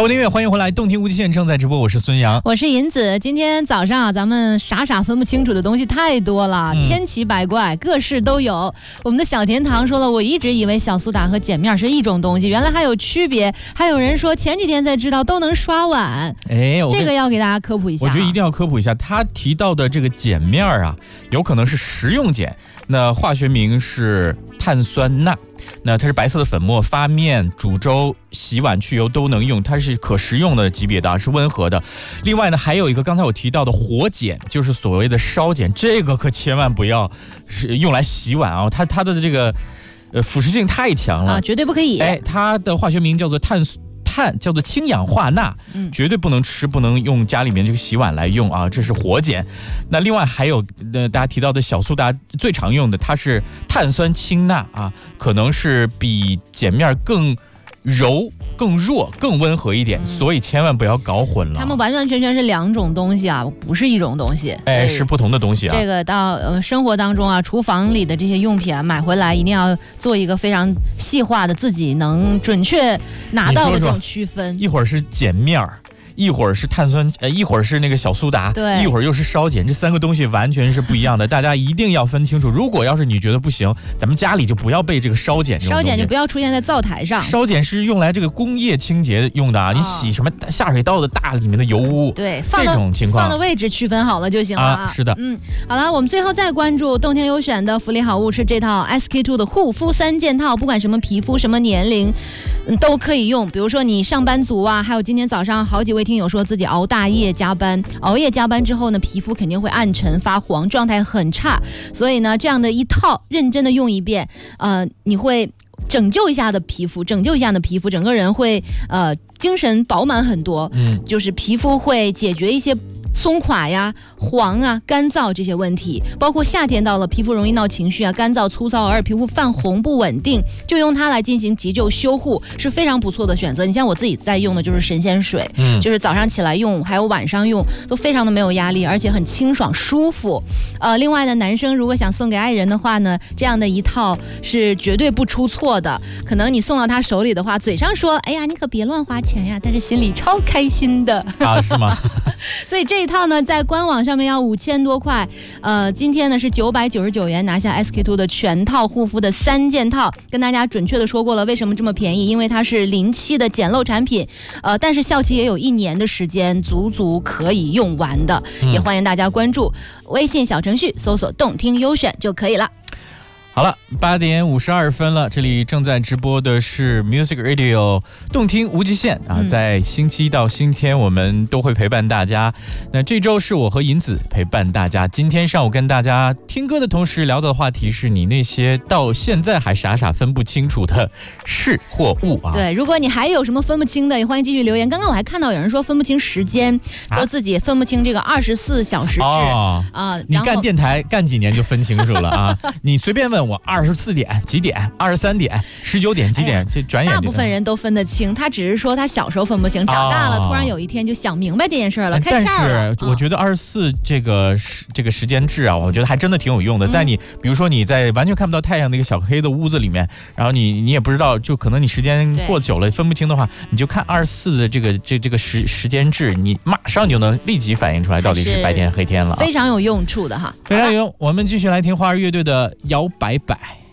听乐，欢迎回来，动听无极限正在直播，我是孙杨， 我是银子。今天早上啊，咱们傻分不清楚的东西太多了，千奇百怪，各式都有。我们的小甜糖说了，我一直以为小苏打和碱面是一种东西，原来还有区别。还有人说前几天才知道都能刷碗，这个要给大家科普一下。 我觉得一定要科普一下，他提到的这个碱面啊，有可能是食用碱，那化学名是碳酸钠。那它是白色的粉末，发面、煮粥、洗碗、去油都能用，它是可食用的级别的，是温和的。另外呢，还有一个刚才我提到的活碱，就是所谓的烧碱，这个可千万不要是用来洗碗啊，它的这个腐蚀性太强了啊， 绝对不可以。 它的化学名叫做碳，叫做氢氧化钠，绝对不能吃，不能用家里面这个洗碗来用啊，这是活碱。那另外还有大家提到的小苏打最常用的，它是碳酸氢钠啊，可能是比碱面更柔、更弱、更温和一点，所以千万不要搞混了。 它们完完全全是两种东西啊，不是一种东西。 是不同的东西啊。 这个到生活当中啊，厨房里的这些用品啊，买回来一定要做一个非常细化的，自己能准确拿到的这种区分。 一会儿是碱面儿，一会儿是碳酸，一会儿是那个小苏打， 对， 一会儿又是烧碱，这三个东西完全是不一样的，大家一定要分清楚。如果要是你觉得不行，咱们家里就不要备这个烧碱， 烧碱就不要出现在灶台上。 烧碱是用来这个工业清洁用的啊，你洗什么下水道的大里面的油污， 对， 这种情况放的位置区分好了就行了啊。 是的， 好了，我们最后再关注动天优选的福利好物是这套 SK2 的护肤3件套，不管什么皮肤什么年龄都可以用。比如说你上班族啊，还有今天早上好几位听友说自己熬大夜加班，熬夜加班之后呢，皮肤肯定会暗沉发黄，状态很差。所以呢，这样的一套认真的用一遍，你会拯救一下的皮肤，整个人会精神饱满很多。就是皮肤会解决一些松垮呀、黄啊、干燥这些问题，包括夏天到了，皮肤容易闹情绪啊，干燥粗糙，偶尔皮肤泛红不稳定，就用它来进行急救修护，是非常不错的选择。你像我自己在用的就是神仙水，就是早上起来用，还有晚上用，都非常的没有压力，而且很清爽舒服。另外呢，男生如果想送给爱人的话呢，这样的一套是绝对不出错的。可能你送到他手里的话，嘴上说哎呀你可别乱花钱呀，但是心里超开心的啊，是吗？ 所以这一套呢，在官网上面要5000多块，今天呢是999元拿下 SK2 的全套护肤的3件套。跟大家准确的说过了，为什么这么便宜？因为它是临期的捡漏产品，但是效期也有1年的时间，足可以用完的。也欢迎大家关注微信小程序，搜索动听优选就可以了。 好了，8点52分了，这里正在直播的是 Music Radio 动听无极限啊，在星期一到星期天我们都会陪伴大家。那这周是我和银子陪伴大家。今天上午跟大家听歌的同时聊的话题是你那些到现在还傻分不清楚的事或物啊。 对，如果你还有什么分不清的，也欢迎继续留言。刚刚我还看到有人说分不清时间，说自己分不清这个24小时制你干电台干几年就分清楚了啊？你随便问我24点几点、23点、19点几点，这转眼大部分人都分得清。他只是说他小时候分不清，长大了突然有一天就想明白这件事了，开窍了。 但是我觉得24这个时间制啊，我觉得还真的挺有用的。在你比如说你在完全看不到太阳的一个小黑的屋子里面，然后你也不知道，就可能你时间过久了分不清的话，你就看24的这个时间制，你马上就能立即反映出来到底是白天黑天了， 非常有用处的哈。 非常有用。我们继续来听花儿乐队的摇摆摆。